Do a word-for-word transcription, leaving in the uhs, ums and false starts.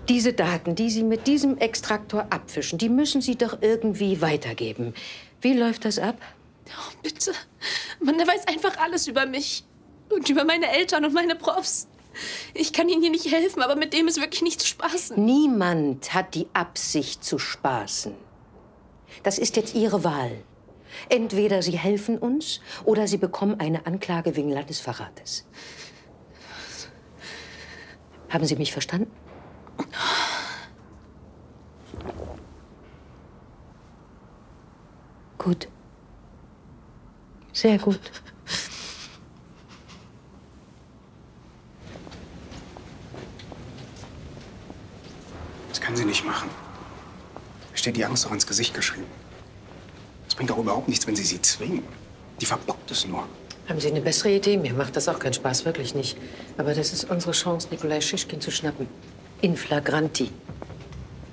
Diese Daten, die Sie mit diesem Extraktor abfischen, die müssen Sie doch irgendwie weitergeben. Wie läuft das ab? Oh, bitte. Mann, der weiß einfach alles über mich. Und über meine Eltern und meine Profs. Ich kann Ihnen hier nicht helfen, aber mit dem ist wirklich nicht zu spaßen. Niemand hat die Absicht zu spaßen. Das ist jetzt Ihre Wahl. Entweder Sie helfen uns oder Sie bekommen eine Anklage wegen Landesverrates. Haben Sie mich verstanden? Gut. Sehr gut. Das können Sie nicht machen. Mir steht die Angst doch ins Gesicht geschrieben. Es bringt doch überhaupt nichts, wenn Sie sie zwingen. Die verbockt es nur. Haben Sie eine bessere Idee? Mir macht das auch keinen Spaß, wirklich nicht. Aber das ist unsere Chance, Nikolai Schischkin zu schnappen. In flagranti.